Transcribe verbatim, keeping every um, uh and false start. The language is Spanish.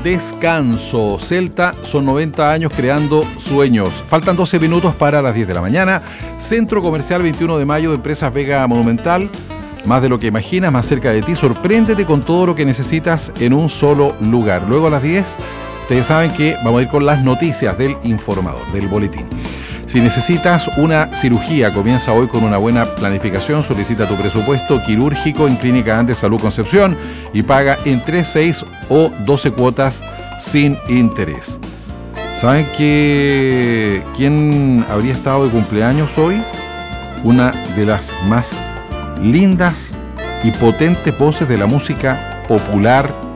descanso. Celta son noventa años creando sueños. Faltan doce minutos para las diez de la mañana. Centro Comercial veintiuno de mayo de Empresas Vega Monumental. Más de lo que imaginas, más cerca de ti. Sorpréndete con todo lo que necesitas en un solo lugar. Luego a las diez, ustedes saben que vamos a ir con las noticias del informador, del boletín. Si necesitas una cirugía, comienza hoy con una buena planificación. Solicita tu presupuesto quirúrgico en Clínica Andes Salud Concepción y paga en tres, seis o doce cuotas sin interés. ¿Saben que quién habría estado de cumpleaños hoy? Una de las más lindas y potentes voces de la música popular